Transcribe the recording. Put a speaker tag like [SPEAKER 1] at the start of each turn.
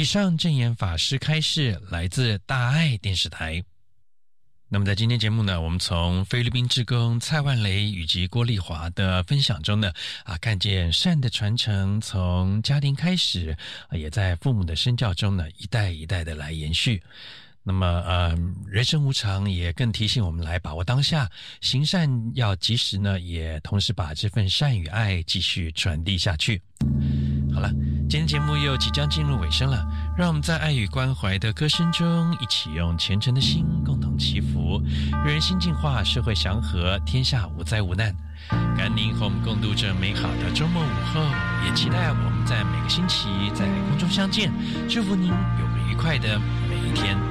[SPEAKER 1] 以上证严法师开示来自大爱电视台。那么在今天节目呢，我们从菲律宾志工蔡万雷以及郭丽华的分享中呢，看见善的传承从家庭开始，也在父母的身教中呢，一代一代的来延续。那么人生无常，也更提醒我们来把握当下，行善要及时呢，也同时把这份善与爱继续传递下去。好了，今天节目又即将进入尾声了，让我们在爱与关怀的歌声中，一起用虔诚的心共同祈福，人心净化，社会祥和，天下无灾无难。感恩您和我们共度这美好的周末午后，也期待我们在每个星期在空中相见，祝福您有个愉快的每一天。